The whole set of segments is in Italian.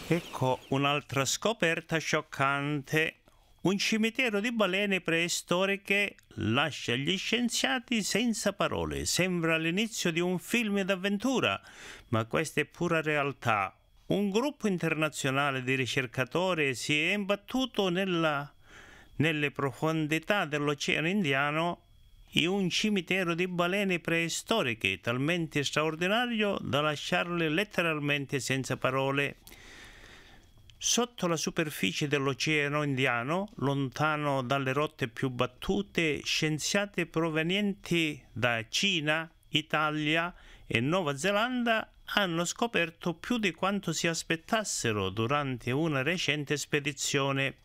Ecco un'altra scoperta scioccante. Un cimitero di balene preistoriche lascia gli scienziati senza parole. Sembra l'inizio di un film d'avventura, ma questa è pura realtà. Un gruppo internazionale di ricercatori si è imbattuto nelle profondità dell'Oceano Indiano in un cimitero di balene preistoriche talmente straordinario da lasciarle letteralmente senza parole. Sotto la superficie dell'Oceano Indiano, lontano dalle rotte più battute, scienziati provenienti da Cina, Italia e Nuova Zelanda hanno scoperto più di quanto si aspettassero durante una recente spedizione.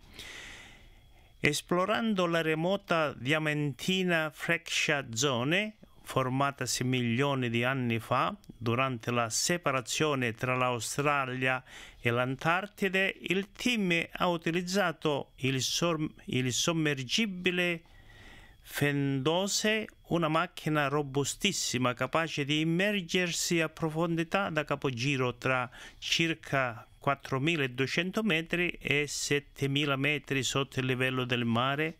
Esplorando la remota diamantina Frecksia Zone, formatasi milioni di anni fa, durante la separazione tra l'Australia e l'Antartide, il team ha utilizzato il sommergibile Fendose, una macchina robustissima capace di immergersi a profondità da capogiro tra circa 4.200 metri e 7.000 metri sotto il livello del mare,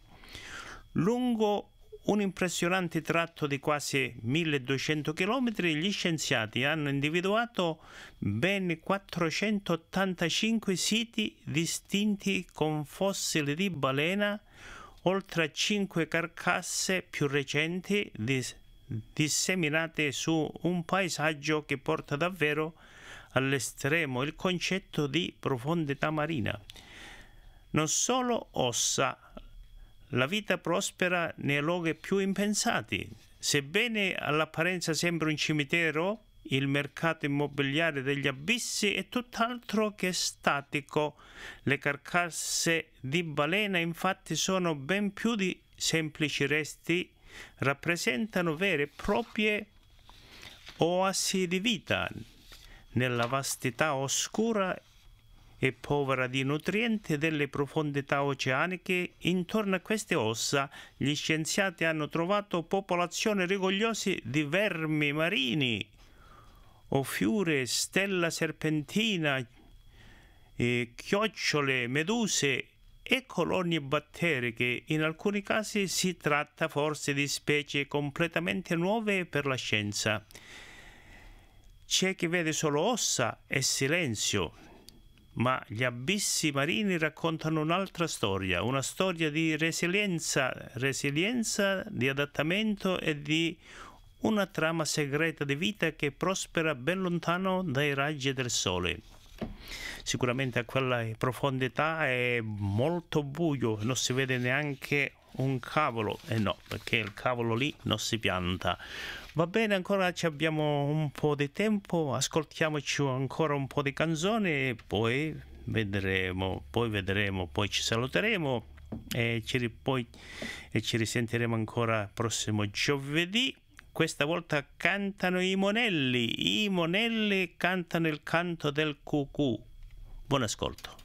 lungo un impressionante tratto di quasi 1.200 km. Gli scienziati hanno individuato ben 485 siti distinti con fossili di balena, oltre a 5 carcasse più recenti disseminate su un paesaggio che porta davvero all'estremo il concetto di profondità marina. Non solo ossa, la vita prospera nei luoghi più impensati. Sebbene all'apparenza sembri un cimitero, il mercato immobiliare degli abissi è tutt'altro che statico. Le carcasse di balena infatti sono ben più di semplici resti, rappresentano vere e proprie oasi di vita nella vastità oscura e povera di nutrienti delle profondità oceaniche. Intorno a queste ossa gli scienziati hanno trovato popolazioni rigogliose di vermi marini, ofiure, stella serpentina, chiocciole, meduse e colonie batteriche. In alcuni casi si tratta forse di specie completamente nuove per la scienza. C'è chi vede solo ossa e silenzio, ma gli abissi marini raccontano un'altra storia, una storia di resilienza, di adattamento e di una trama segreta di vita che prospera ben lontano dai raggi del sole. Sicuramente a quella profondità è molto buio, non si vede neanche un cavolo, no, perché il cavolo lì non si pianta. Va bene, ancora abbiamo un po' di tempo, ascoltiamoci ancora un po' di canzoni e poi vedremo, poi ci saluteremo e ci risentiremo ancora prossimo giovedì. Questa volta cantano i monelli cantano il canto del cucù. Buon ascolto.